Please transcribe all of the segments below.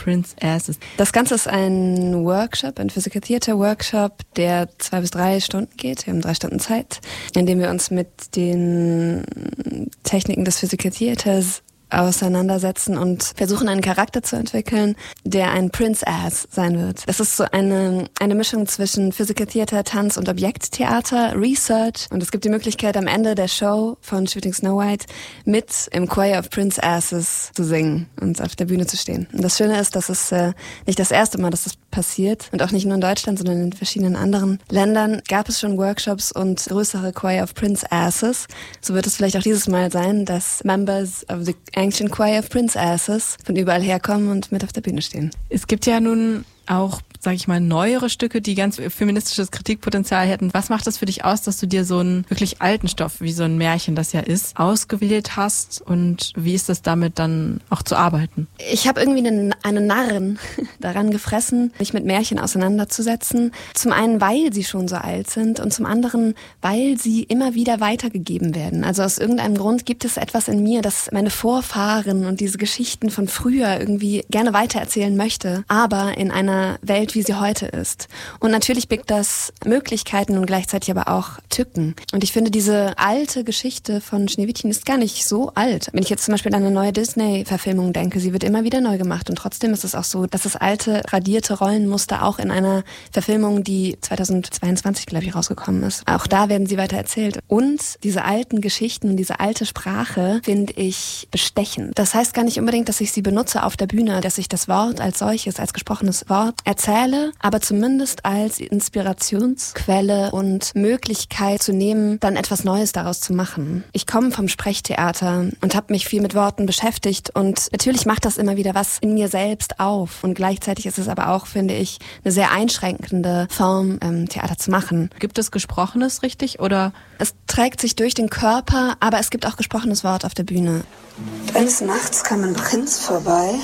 Prince Asses. Das Ganze ist ein Workshop, ein Physical Theater Workshop, der 2 bis 3 Stunden geht. Wir haben 3 Stunden Zeit, in dem wir uns mit den Techniken des Physical Theaters auseinandersetzen und versuchen, einen Charakter zu entwickeln, der ein Prince Ass sein wird. Das ist so eine Mischung zwischen Physical Theater, Tanz und Objekttheater, Research. Und es gibt die Möglichkeit, am Ende der Show von Shooting Snow White mit im Choir of Prince Asses zu singen und auf der Bühne zu stehen. Und das Schöne ist, dass es nicht das erste Mal, dass das passiert. Und auch nicht nur in Deutschland, sondern in verschiedenen anderen Ländern gab es schon Workshops und größere Choir of Prince Asses. So wird es vielleicht auch dieses Mal sein, dass Members of the Ancient Choir of Prince Asses von überall herkommen und mit auf der Bühne stehen. Es gibt ja nun auch, sag ich mal, neuere Stücke, die ganz feministisches Kritikpotenzial hätten. Was macht das für dich aus, dass du dir so einen wirklich alten Stoff, wie so ein Märchen das ja ist, ausgewählt hast? Und wie ist das damit dann auch zu arbeiten? Ich habe irgendwie eine Narren daran gefressen, mich mit Märchen auseinanderzusetzen. Zum einen, weil sie schon so alt sind und zum anderen, weil sie immer wieder weitergegeben werden. Also aus irgendeinem Grund gibt es etwas in mir, das meine Vorfahren und diese Geschichten von früher irgendwie gerne weitererzählen möchte, aber in einer Welt, wie sie heute ist. Und natürlich birgt das Möglichkeiten und gleichzeitig aber auch Tücken. Und ich finde, diese alte Geschichte von Schneewittchen ist gar nicht so alt. Wenn ich jetzt zum Beispiel an eine neue Disney-Verfilmung denke, sie wird immer wieder neu gemacht. Und trotzdem ist es auch so, dass das alte, radierte Rollenmuster auch in einer Verfilmung, die 2022, glaube ich, rausgekommen ist, auch da werden sie weiter erzählt. Und diese alten Geschichten und diese alte Sprache finde ich bestechend. Das heißt gar nicht unbedingt, dass ich sie benutze auf der Bühne, dass ich das Wort als solches, als gesprochenes Wort erzähle, aber zumindest als Inspirationsquelle und Möglichkeit zu nehmen, dann etwas Neues daraus zu machen. Ich komme vom Sprechtheater und habe mich viel mit Worten beschäftigt und natürlich macht das immer wieder was in mir selbst auf und gleichzeitig ist es aber auch, finde ich, eine sehr einschränkende Form, Theater zu machen. Gibt es Gesprochenes richtig oder? Es trägt sich durch den Körper, aber es gibt auch gesprochenes Wort auf der Bühne. Eines Nachts kam ein Prinz vorbei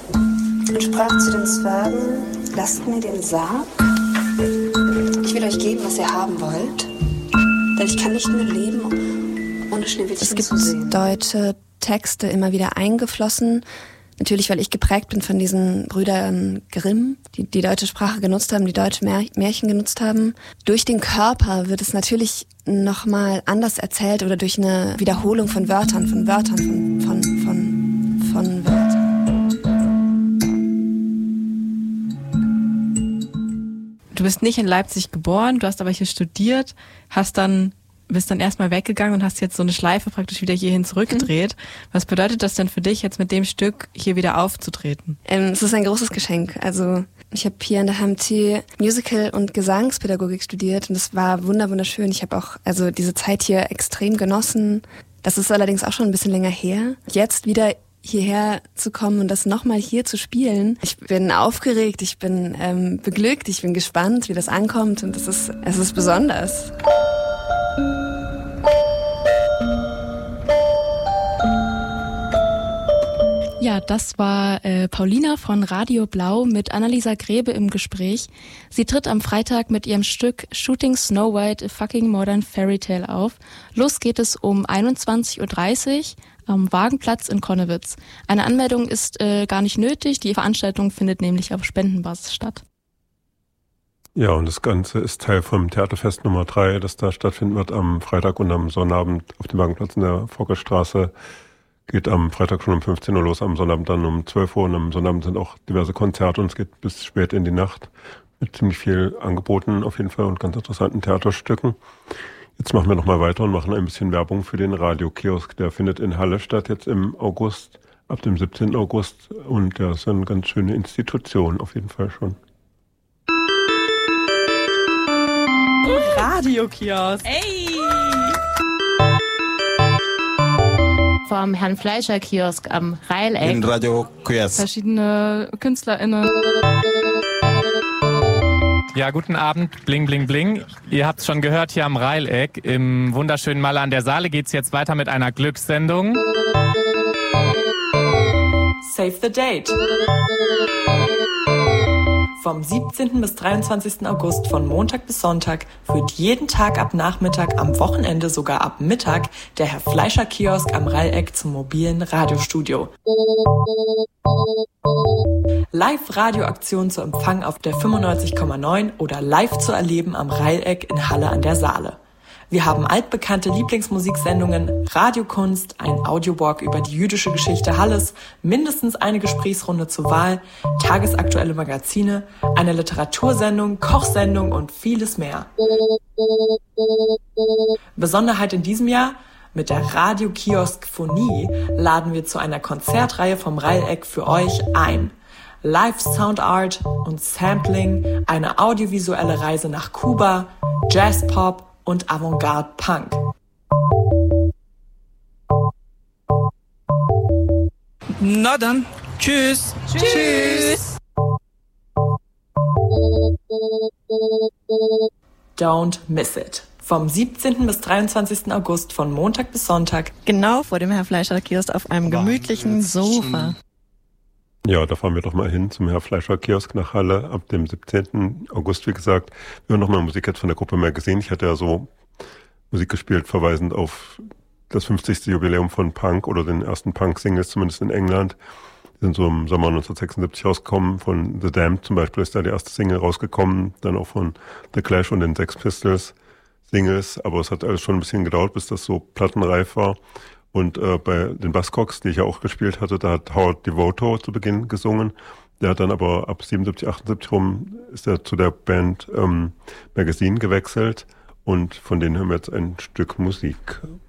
und sprach zu den Zwergen: Lasst mir den Sarg. Ich will euch geben, was ihr haben wollt. Denn ich kann nicht mehr leben, ohne Schneewittchen zu sehen. Es gibt deutsche Texte immer wieder eingeflossen. Natürlich, weil ich geprägt bin von diesen Brüdern Grimm, die die deutsche Sprache genutzt haben, die deutsche Märchen genutzt haben. Durch den Körper wird es natürlich nochmal anders erzählt oder durch eine Wiederholung von Wörtern, von Wörtern. Du bist nicht in Leipzig geboren, du hast aber hier studiert, bist dann erstmal weggegangen und hast jetzt so eine Schleife praktisch wieder hierhin zurückgedreht. Was bedeutet das denn für dich, jetzt mit dem Stück hier wieder aufzutreten? Es ist ein großes Geschenk. Also ich habe hier an der HMT Musical- und Gesangspädagogik studiert und es war wunderschön. Ich habe auch diese Zeit hier extrem genossen. Das ist allerdings auch schon ein bisschen länger her. Jetzt wieder hierher zu kommen und das nochmal hier zu spielen. Ich bin aufgeregt, ich bin beglückt, ich bin gespannt, wie das ankommt und es ist besonders. Ja, das war Paulina von Radio Blau mit Annalisa Grebe im Gespräch. Sie tritt am Freitag mit ihrem Stück Shooting Snow White, a fucking modern fairy tale auf. Los geht es um 21.30 Uhr am Wagenplatz in Konnewitz. Eine Anmeldung ist gar nicht nötig, die Veranstaltung findet nämlich auf Spendenbasis statt. Ja, und das Ganze ist Teil vom Theaterfest Nummer 3, das da stattfinden wird am Freitag und am Sonnabend auf dem Wagenplatz in der Fockerstraße. Geht am Freitag schon um 15 Uhr los, am Sonnabend dann um 12 Uhr und am Sonnabend sind auch diverse Konzerte und es geht bis spät in die Nacht mit ziemlich viel Angeboten auf jeden Fall und ganz interessanten Theaterstücken. Jetzt machen wir nochmal weiter und machen ein bisschen Werbung für den Radiokiosk. Der findet in Halle statt jetzt im August, ab dem 17. August und der ist eine ganz schöne Institution auf jeden Fall schon. Radiokiosk. Ey! Vom Herrn Fleischer Kiosk am Reileck. In Radio Kiosk. Verschiedene KünstlerInnen. Ja, guten Abend, bling, bling, bling. Ihr habt's schon gehört, hier am Reileck, im wunderschönen Malle an der Saale geht's jetzt weiter mit einer Glückssendung. Save the date. Vom 17. bis 23. August von Montag bis Sonntag führt jeden Tag ab Nachmittag, am Wochenende sogar ab Mittag der Herr Fleischer Kiosk am Rheieck zum mobilen Radiostudio. Live-Radioaktion zu empfangen auf der 95,9 oder live zu erleben am Rheieck in Halle an der Saale. Wir haben altbekannte Lieblingsmusiksendungen, Radiokunst, ein Audiowalk über die jüdische Geschichte Halles, mindestens eine Gesprächsrunde zur Wahl, tagesaktuelle Magazine, eine Literatursendung, Kochsendung und vieles mehr. Besonderheit in diesem Jahr: Mit der Radio-Kiosk-Phonie laden wir zu einer Konzertreihe vom Rheieck für euch ein. Live Soundart und Sampling, eine audiovisuelle Reise nach Kuba, Jazzpop und Avantgarde Punk. Na dann, tschüss. Tschüss. Don't miss it. Vom 17. bis 23. August von Montag bis Sonntag. Genau vor dem Herr Fleischer Kiosk auf einem gemütlichen Sofa. Ja, da fahren wir doch mal hin zum Herr Fleischer Kiosk nach Halle ab dem 17. August, wie gesagt. Wir hören nochmal Musik jetzt von der Gruppe Magazine. Ich hatte ja so Musik gespielt, verweisend auf das 50. Jubiläum von Punk oder den ersten Punk-Singles, zumindest in England. Die sind so im Sommer 1976 rausgekommen. Von The Damned zum Beispiel ist da die erste Single rausgekommen. Dann auch von The Clash und den Sex Pistols Singles. Aber es hat alles schon ein bisschen gedauert, bis das so plattenreif war. Und bei den Buzzcocks, die ich ja auch gespielt hatte, da hat Howard Devoto zu Beginn gesungen. Der hat dann aber ab 77, 78 rum ist er zu der Band Magazine gewechselt. Und von denen hören wir jetzt ein Stück Musik.